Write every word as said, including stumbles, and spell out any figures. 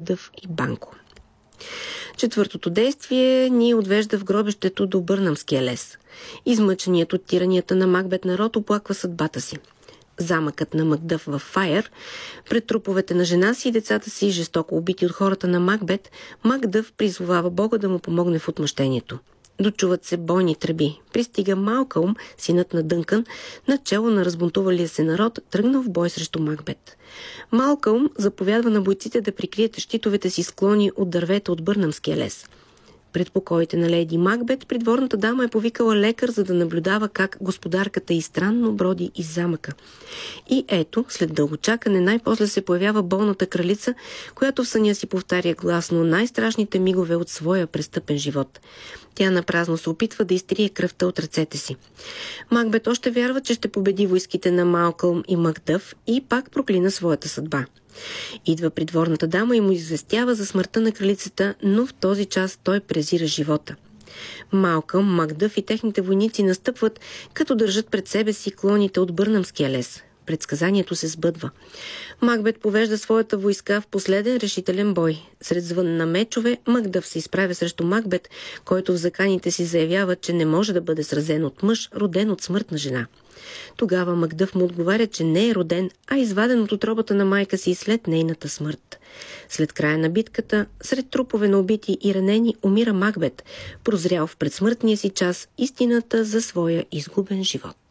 Макдъв и Банко. Четвъртото действие ни отвежда в гробището до Бърнамския лес. Измъченият от тиранията на Макбет народ оплаква съдбата си. Замъкът на Макдъв в Файер, пред труповете на жена си и децата си, жестоко убити от хората на Макбет, Макдъв призовава Бога да му помогне в отмъщението. Дочуват се бойни тръби. Пристига Малкълм, синът на Дънкан, начело на разбунтувалия се народ, тръгнал в бой срещу Макбет. Малкълм заповядва на бойците да прикрият щитовете си склони от дървета от Бърнамския лес. Пред покоите на леди Макбет придворната дама е повикала лекар, за да наблюдава как господарката й странно броди из замъка. И ето, след дълго чакане, най-после се появява болната кралица, която в съня си повтаря гласно най-страшните мигове от своя престъпен живот. Тя напразно се опитва да изтрие кръвта от ръцете си. Макбет още вярва, че ще победи войските на Малкълм и Макдъв и пак проклина своята съдба. Идва придворната дама и му известява за смъртта на кралицата, но в този час той презира живота. Малкълм, Макдъв и техните войници настъпват, като държат пред себе си клоните от Бърнамския лес. Предсказанието се сбъдва. Макбет повежда своята войска в последен решителен бой. Сред звън на мечове, Макдъв се изправя срещу Макбет, който в заканите си заявява, че не може да бъде сразен от мъж, роден от смъртна жена. Тогава Макдъв му отговаря, че не е роден, а изваден от утробата на майка си след нейната смърт. След края на битката, сред трупове на убити и ранени, умира Макбет, прозрял в предсмъртния си час истината за своя изгубен живот.